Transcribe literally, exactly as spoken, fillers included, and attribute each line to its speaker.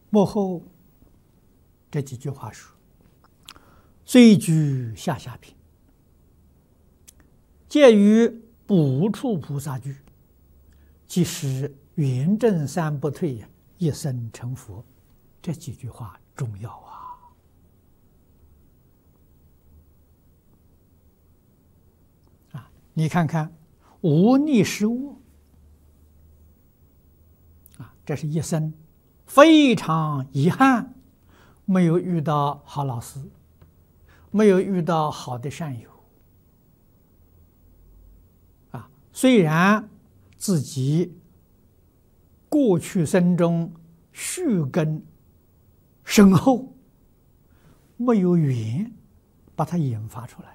Speaker 1: 幕后这几句话说：“虽居下下品，介于补处菩萨居，即使圆正三不退，一生成佛。”这几句话重要啊！啊，你看看，无逆失误啊，这是一生非常遗憾，没有遇到好老师，没有遇到好的善友啊。虽然自己过去生中续根深厚，没有缘把它引发出来。